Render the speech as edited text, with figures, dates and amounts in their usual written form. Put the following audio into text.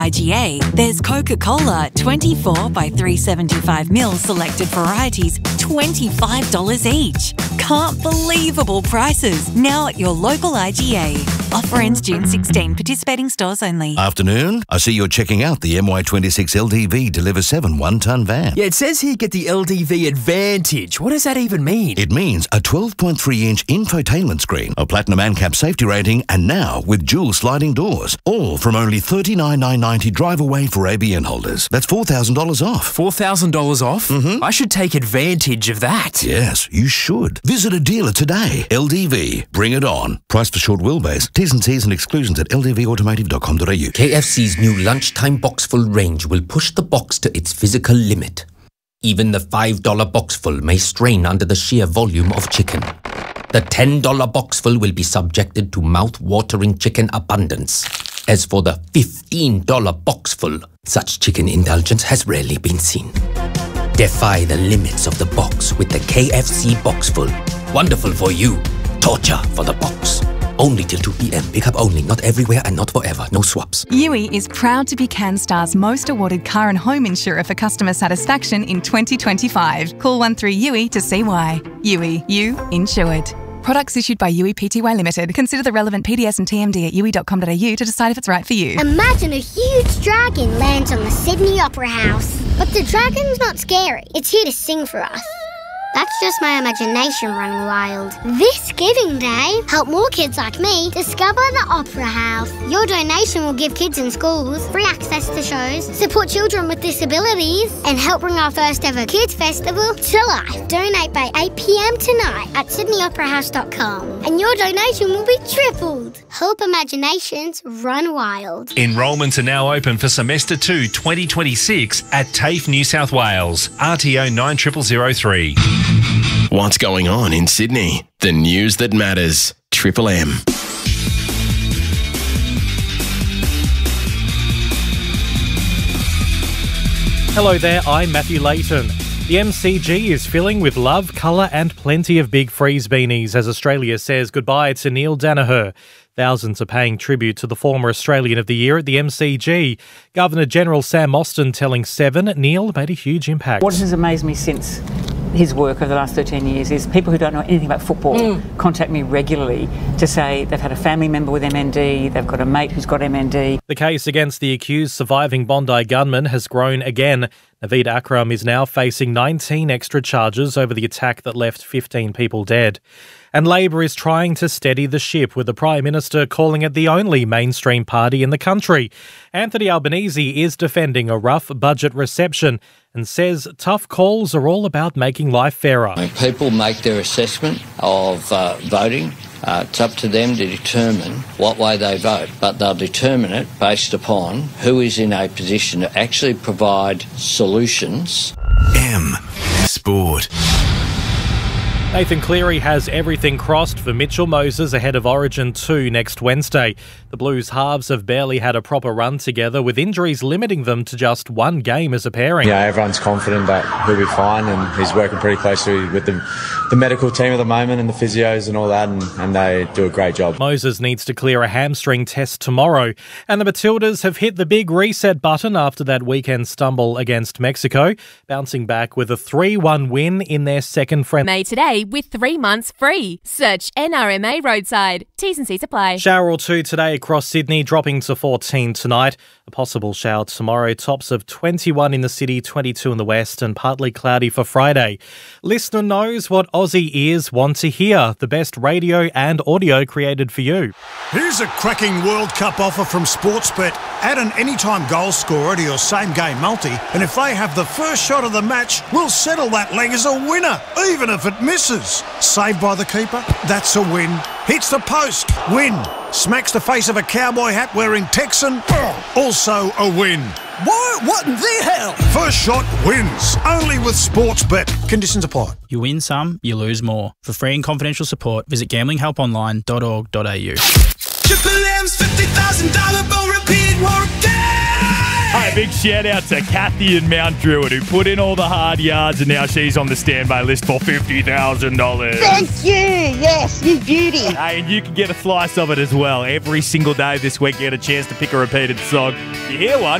IGA, there's Coca-Cola 24 by 375ml selected varieties, $25 each. Can't believable prices now at your local IGA. Offer ends June 16. Participating stores only. Afternoon. I see you're checking out the MY26 LDV Deliver 7 one-ton van. Yeah, it says here get the LDV Advantage. What does that even mean? It means a 12.3-inch infotainment screen, a platinum ANCAP safety rating, and now with dual sliding doors. All from only $39,990 drive away for ABN holders. That's $4,000 off. $4,000 off? Mm-hmm. I should take advantage of that. Yes, you should. Visit a dealer today. LDV. Bring it on. Price for short wheelbase. T's and C's and exclusions at ldvautomotive.com.au. KFC's new lunchtime boxful range will push the box to its physical limit. Even the $5 boxful may strain under the sheer volume of chicken. The $10 boxful will be subjected to mouth-watering chicken abundance. As for the $15 boxful, such chicken indulgence has rarely been seen. Defy the limits of the box with the KFC Boxful. Wonderful for you. Torture for the box. Only till 2 p.m. Pick up only, not everywhere and not forever. No swaps. Yui is proud to be CanStar's most awarded car and home insurer for customer satisfaction in 2025. Call 13-YUI to see why. Yui, you insured. Products issued by Yui Pty Limited. Consider the relevant PDS and TMD at yui.com.au to decide if it's right for you. Imagine a huge dragon lands on the Sydney Opera House. But the dragon's not scary. It's here to sing for us. That's just my imagination running wild. This Giving Day, help more kids like me discover the Opera House. Your donation will give kids in schools free access to shows, support children with disabilities, and help bring our first ever Kids Festival to life. Donate by 8 p.m. tonight at sydneyoperahouse.com, and your donation will be tripled. Help imaginations run wild. Enrolments are now open for Semester 2 2026 at TAFE New South Wales, RTO 90003. What's going on in Sydney? The news that matters. Triple M. Hello there, I'm Matthew Layton. The MCG is filling with love, colour and plenty of big freeze beanies as Australia says goodbye to Neil Daniher. Thousands are paying tribute to the former Australian of the Year at the MCG. Governor-General Sam Mostyn telling Seven Neil made a huge impact. What has amazed me since his work over the last 13 years is people who don't know anything about football contact me regularly to say they've had a family member with MND, they've got a mate who's got MND. The case against the accused surviving Bondi gunman has grown again. Naveed Akram is now facing 19 extra charges over the attack that left 15 people dead. And Labor is trying to steady the ship, with the Prime Minister calling it the only mainstream party in the country. Anthony Albanese is defending a rough budget reception and says tough calls are all about making life fairer. When people make their assessment of voting, it's up to them to determine what way they vote, but they'll determine it based upon who is in a position to actually provide solutions. M. Sport. Nathan Cleary has everything crossed for Mitchell Moses ahead of Origin 2 next Wednesday. The Blues halves have barely had a proper run together, with injuries limiting them to just one game as a pairing. Yeah, everyone's confident that he'll be fine, and he's working pretty closely with the medical team at the moment and the physios and all that, and they do a great job. Moses needs to clear a hamstring test tomorrow. And the Matildas have hit the big reset button after that weekend stumble against Mexico, bouncing back with a 3-1 win in their second friendly. Made today with 3 months free. Search NRMA Roadside. T's and C's apply. Shower or two today across Sydney, dropping to 14 tonight. A possible shower tomorrow. Tops of 21 in the city, 22 in the west, and partly cloudy for Friday. Listener knows what Aussie ears want to hear. The best radio and audio created for you. Here's a cracking World Cup offer from Sportsbet. Add an anytime goal scorer to your same game multi, and if they have the first shot of the match, we'll settle that leg as a winner, even if it misses. Saved by the keeper? That's a win. Hits the post? Win. Smacks the face of a cowboy hat wearing Texan? Also a win. What in the hell? First shot wins. Only with Sportsbet. Conditions apply. You win some, you lose more. For free and confidential support, visit gamblinghelponline.org.au. Triple M's $50,000 bill repeat work day. Hey, Hey, big shout out to Kathy in Mount Druitt who put in all the hard yards and now she's on the standby list for $50,000. Thank you. Yes, you beauty. Hey, and you can get a slice of it as well. Every single day this week, you get a chance to pick a repeated song. If you hear one,